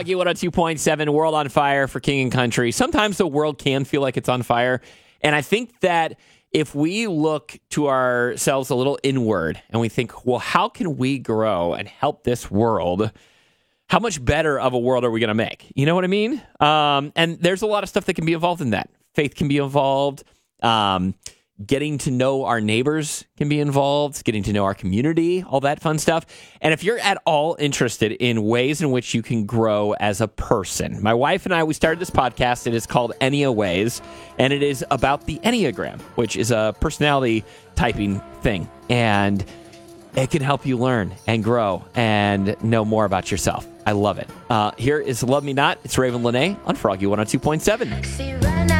Froggy 102.7, World on Fire for King and Country. Sometimes the world can feel like it's on fire. And I think that if we look to ourselves a little inward and we think, well, how can we grow and help this world? How much better of a world are we going to make? You know what I mean? And there's a lot of stuff that can be involved in that. Faith can be involved. Getting to know our neighbors can be involved, getting to know our community, all that fun stuff. And if you're at all interested in ways in which you can grow as a person, my wife and I, we started this podcast. It is called Ennea Ways, and it is about the Enneagram, which is a personality typing thing. And it can help you learn and grow and know more about yourself. I love it. Here is Love Me Not. It's Raven Lene on Froggy 102.7.